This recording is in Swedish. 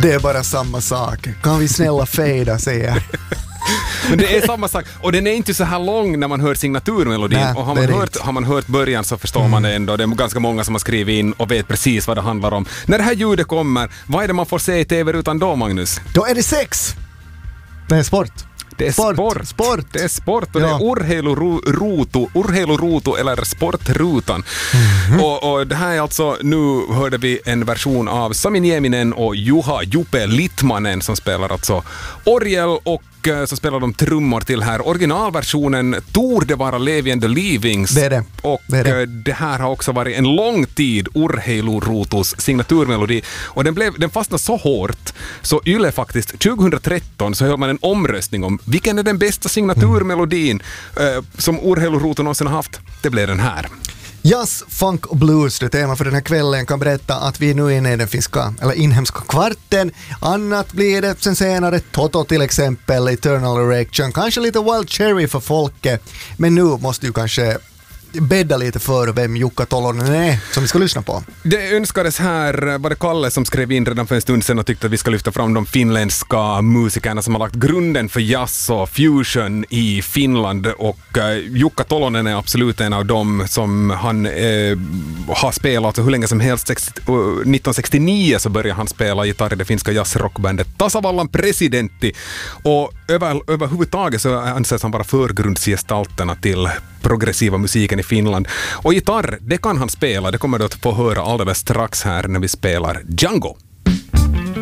Det är bara samma sak. Kan vi snälla fejda, säger jag. Men det är samma sak. Och den är inte så här lång när man hör signaturmelodin. Nej, och har man hört början så förstår man det ändå. Det är ganska många som har skrivit in och vet precis vad det handlar om. När det här ljudet kommer, vad är det man får se i tv utan då, Magnus? Då är det sex. Det är sport. Det är sport. Det är sport och det är urheiluruutu eller sportrutan. Och det här är alltså, nu hörde vi en version av Sami Nieminen och Juha Littmanen som spelar alltså orgel och så spelar de trummor till här. Originalversionen torde vara Levi and the Leavings. Det är det. Och det här har också varit en lång tid urheiluruutus signaturmelodi. Och den fastnade så hårt så Yle faktiskt 2013 så höll man en omröstning om vilken är den bästa signaturmelodin som urheiluruutu någonsin har haft. Det blev den här. Jazz, funk och blues, det tema för den här kvällen. Kan berätta att vi nu är inne i den inhemska kvarten. Annat blir det sen senare. Toto till exempel, Eternal Erection. Kanske lite Wild Cherry för folket. Men nu måste ju kanske bädda lite för vem Jukka Tolonen är som vi ska lyssna på. Det önskades här, var det Kalle som skrev in redan för en stund sedan och tyckte att vi ska lyfta fram de finländska musikerna som har lagt grunden för jazz och fusion i Finland, och Jukka Tolonen är absolut en av dem som han har spelat hur länge som helst. 1969 så började han spela gitarr i det finska jazzrockbandet Tasavallan Presidentti, och överhuvudtaget så anses han vara förgrundsgestalterna till progressiva musiken i Finland. Och gitarr, det kan han spela. Det kommer du att få höra alldeles strax här när vi spelar Django.